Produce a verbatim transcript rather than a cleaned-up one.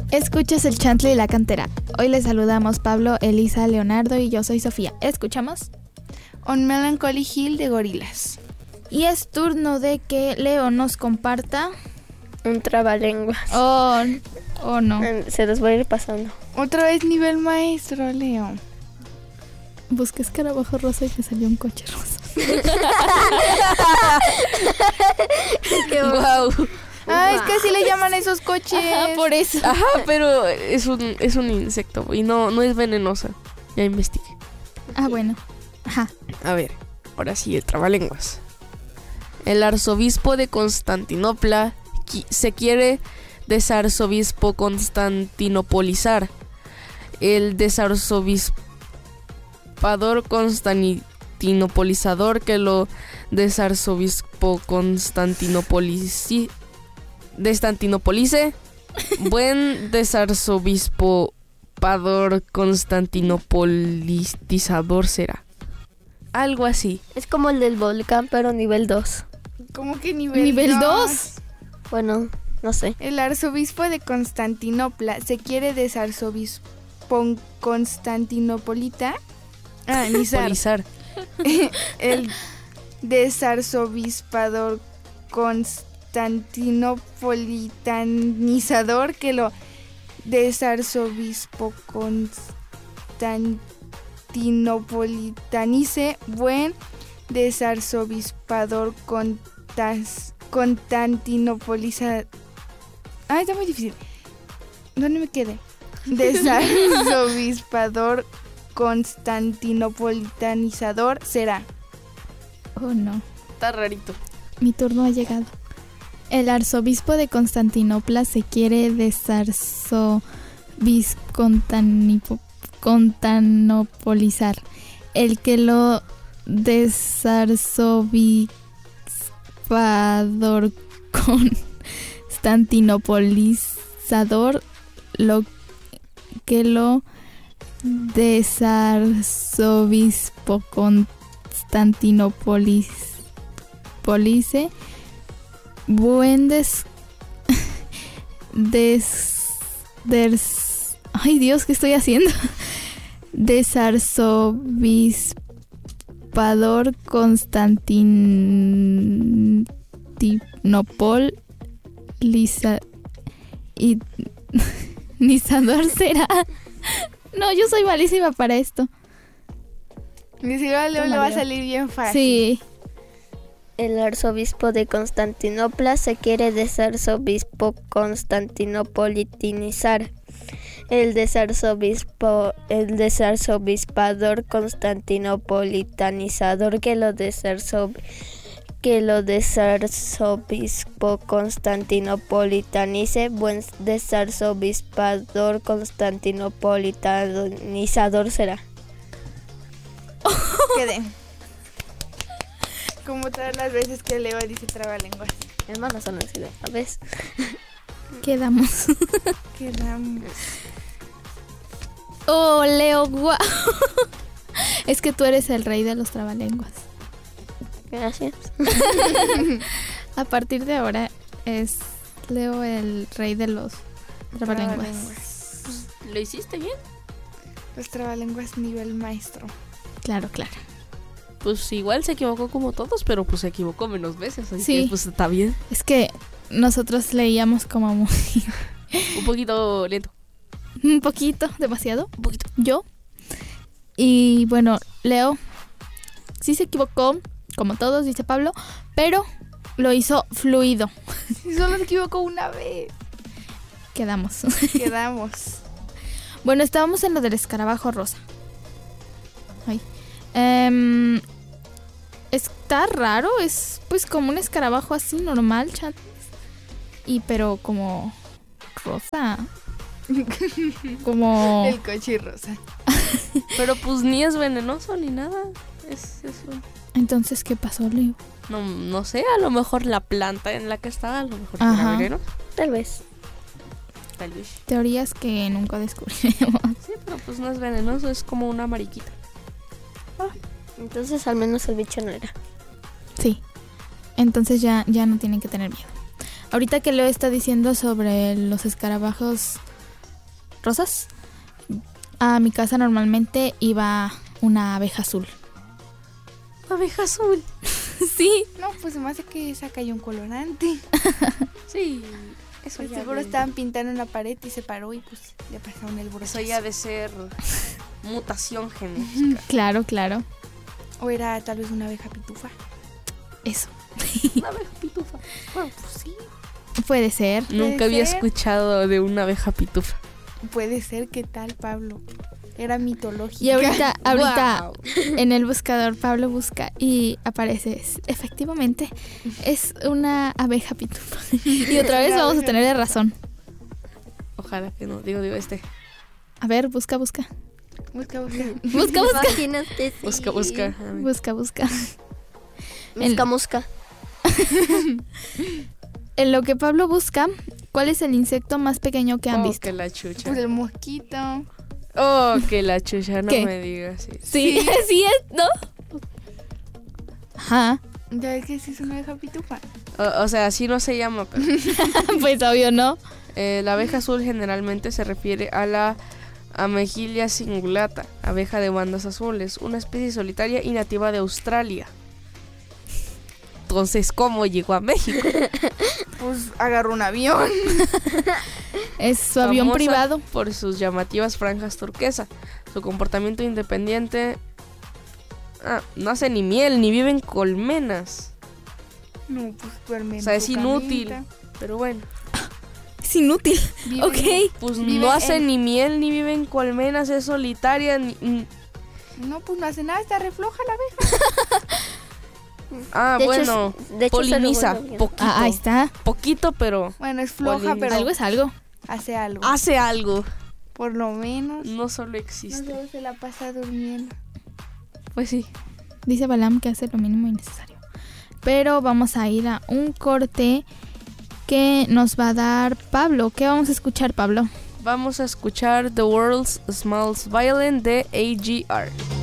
Escuchas el Chantle y la Cantera. Hoy les saludamos Pablo, Elisa, Leonardo y yo soy Sofía. ¿Escuchamos? On Melancholy Hill de Gorilas. Y es turno de que Leo nos comparta un trabalenguas. Oh, oh no. Se los voy a ir pasando. Otra vez nivel maestro, Leo. Busqué escarabajo rosa y te salió un coche rosa. ¡Qué wow! Ah, es que así le llaman a esos coches. Ajá, por eso. Ajá, pero es un, es un insecto y no, no es venenosa. Ya investigué. Ah, bueno. Ajá. A ver, ahora sí, el trabalenguas. El arzobispo de Constantinopla qui- se quiere desarzobispo constantinopolizar. El desarzobispado constantinopolizador que lo desarzobispo constantinopolici Destantinopolice. Buen desarzobispo pador constantinopolizador será. Algo así. Es como el del volcán, pero nivel dos. ¿Cómo que nivel, ¿Nivel dos? dos? Bueno, no sé. El arzobispo de Constantinopla se quiere desarzobispo constantinopolita. Ah, nizar. Polizar. El desarzobispado constantinopolitanizador que lo desarzobispo constantinopolitanice. Buen desarzobispador contas, constantinopoliza. Ah, está muy difícil. ¿Dónde me quedé? Desarzobispador constantinopolitanizador será. Oh no. Está rarito. Mi turno ha llegado. El arzobispo de Constantinopla se quiere desarzobiscontanopolizar. El que lo desarzobispador constantinopolizador lo que lo desarzobispo constantinopolice. Buen des, des, des ay Dios, ¿qué estoy haciendo? Desarzobispador Constantinopol Lisa y Nizador será. No, yo soy malísima para esto. Ni si a Leo le va a salir bien fácil. Sí. El arzobispo de Constantinopla se quiere desarzobispo constantinopolitanizar. El desarzobispo, el desarzobispador constantinopolitanizador que lo desarzobispo que lo desarzobispo constantinopolitanice. Buen desarzobispador constantinopolitanizador será. Quedé. Como todas las veces que Leo dice trabalenguas. Hermanos, son así de una vez. Quedamos. Quedamos. Oh, Leo, guau. Es que tú eres el rey de los trabalenguas. Gracias. A partir de ahora es Leo el rey de los trabalenguas. Trabalenguas. Pues, ¿lo hiciste bien? Los trabalenguas nivel maestro. Claro, claro. Pues igual se equivocó como todos, pero pues se equivocó menos veces, así Sí. que pues está bien. Es que nosotros leíamos como muy... Un poquito lento. un poquito, demasiado. Un poquito. Yo. Y bueno, Leo sí se equivocó, como todos, dice Pablo, pero lo hizo fluido. Y solo se equivocó una vez. Quedamos. Quedamos. Bueno, estábamos en lo del escarabajo rosa. Ay. Um, está raro, es pues como un escarabajo así normal, chat. Y pero como rosa. Como... El coche rosa. Pero pues ni es venenoso ni nada. Es eso. Entonces, ¿qué pasó, Leo? No, no sé, a lo mejor la planta en la que estaba, a lo mejor Ajá. era veneno. Tal vez. Tal vez. Teorías que nunca descubriremos. Sí, pero pues no es venenoso, es como una mariquita. Entonces al menos el bicho no era. Sí. Entonces ya, ya no tienen que tener miedo. Ahorita que Leo está diciendo sobre los escarabajos rosas, a mi casa normalmente iba una abeja azul. Abeja azul. Sí. No, pues se me hace que esa cayó un colorante. Sí, eso Pues ya seguro de- estaban pintando una pared y se paró y pues le pasaron el brochazo. Eso ya de ser mutación genética. Claro, claro. O era tal vez una abeja pitufa. Eso. Una abeja pitufa. Bueno, pues sí. Puede ser. Nunca había ser. escuchado de una abeja pitufa. Puede ser, ¿qué tal, Pablo? Era mitológica. Y ahorita, ahorita Wow. en el buscador Pablo busca y aparece, es- efectivamente, es una abeja pitufa. Y otra vez Una vamos a abeja tener razón. Ojalá que no. Digo, digo, este. A ver, busca, busca. Busca, busca. Busca, busca. Imagínate, sí. Busca, busca. A ver. Busca, busca. Busca, busca. En lo que Pablo busca, ¿cuál es el insecto más pequeño que han Oh, visto? que la chucha. Pues el mosquito. Oh, que la chucha. No ¿Qué? me digas eso. Sí, sí es, ¿no? Ajá. Ya ves que sí es una abeja pitufa. O, o sea, así no se llama, pero... Pues obvio, ¿no? Eh, la abeja azul generalmente se refiere a la Amegilia cingulata, abeja de bandas azules, una especie solitaria y nativa de Australia. Entonces, ¿cómo llegó a México? Pues agarró un avión. Es su avión Famosa privado. por sus llamativas franjas turquesa, su comportamiento independiente. Ah, no hace ni miel ni vive en colmenas. No, pues duerme. O sea, en es su inútil. camita. Pero bueno, Es inútil. Vive Ok. pues Vive no hace en- ni miel ni vive en colmenas, es solitaria. Ni, ni- en- No, pues no hace nada, está refloja la abeja. Ah, De hecho, bueno, es- de hecho, poliniza, se lo vuelve bien. poquito, Ah, ahí está. poquito, pero Bueno, es floja, Poliniza. pero Algo es algo. hace algo. hace algo. Por lo menos. No solo No existe. solo se la pasa durmiendo. Pues sí. Dice Balam que hace lo mínimo y necesario. Pero vamos a ir a un corte que nos va a dar Pablo. ¿Qué vamos a escuchar, Pablo? Vamos a escuchar The World Smells Violent de A G R.